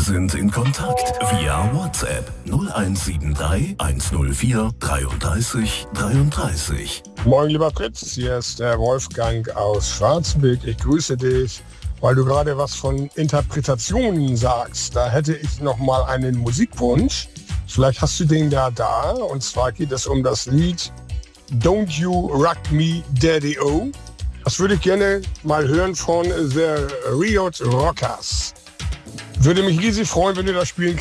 sind in Kontakt via WhatsApp 0173 104 33 33. Moin, lieber Fritz, hier ist der Wolfgang aus Schwarzenberg. Ich grüße dich, weil du gerade was von Interpretationen sagst. Da hätte ich noch mal einen Musikwunsch. Vielleicht hast du den da. Und zwar geht es um das Lied Don't You Rock Me Daddy-O. Das würde ich gerne mal hören von The Riot Rockers. Würde mich riesig freuen, wenn du das spielen